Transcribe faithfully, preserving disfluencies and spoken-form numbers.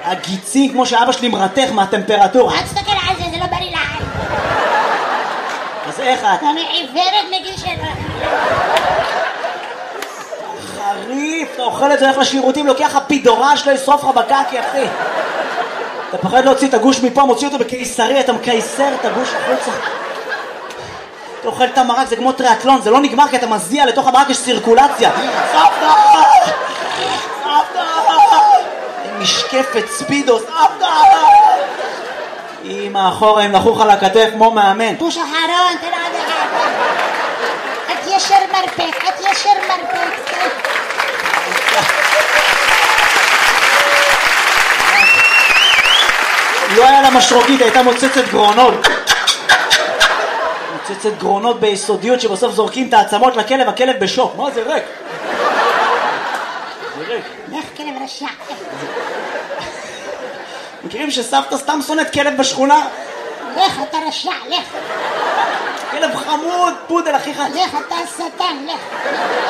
הגיצים כמו שאבא שלי מרתך מהטמפרטורה. אל תסתכל על זה, זה לא בריא לעין. אז איך את? אני עיוורת מגיל שלו. חריף, אתה אוכל את זה, הולך לשירותים, לוקח לך פידורן שלא ישרוף לך בקקי, אחי. אתה פחד להוציא את הגוש מפה, מוציא אותו בקיסרי, אתה מקייסר את הגוש החוצה. אתה אוכל את המרק, זה כמו טריאטלון, זה לא נגמר כי אתה מזיע, לתוך המרק יש סירקולציה. סבתא! סבתא! משקפת ספידו, סבתא! אמא, אחורה, הם נחוך על הכתף כמו מאמן. בוש אחרון, תראה עד אחד. את ישר מרפק, את ישר מרפק. לא היה לה משרוקית, הייתה מוצצת גרונות. מוצצת גרונות ביסודיות שבסוף זורקים את העצמות לכלב, הכלב בשוק. מה זה ריק? זה ריק. לך כלב רשע. מכירים שסבתא סתם שונאת כלב בשכונה? לך אתה רשע, לך. כלב חמוד, פודל אחיך. לך אתה שטן, לך.